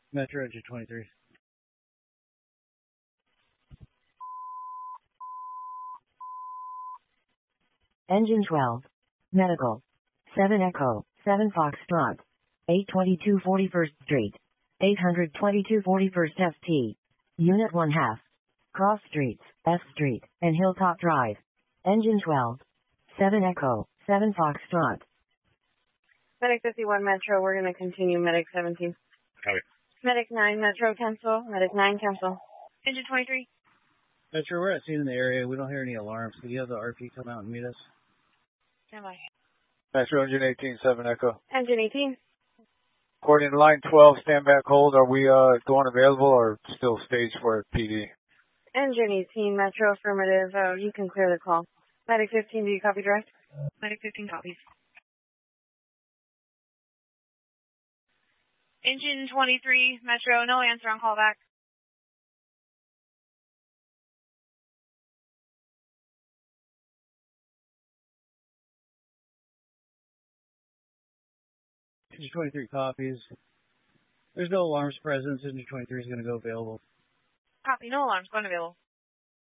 Metro Engine 23. Engine 12. Medical. 7 Echo, 7 Foxtrot. 822 41st Street. 822 41st FT. Unit 1 half. Cross Streets, F Street, and Hilltop Drive. Engine 12. 7 Echo, 7 Foxtrot. Medic 51 Metro, we're going to continue. Medic 17. Copy. Medic 9 Metro, cancel. Medic 9, cancel. Engine 23. Metro, we're at scene in the area. We don't hear any alarms. Could you have the RP come out and meet us? Stand by. Metro Engine 18, 7 Echo. Engine 18. According to line 12, stand back hold. Are we going available or still staged for PD? Engine 18 Metro, affirmative. You can clear the call. Medic 15, do you copy direct? Medic 15 copies. Engine 23 Metro, no answer on callback. Engine 23 copies. There's no alarms present. Engine 23 is going to go available. Copy, no alarms, going available.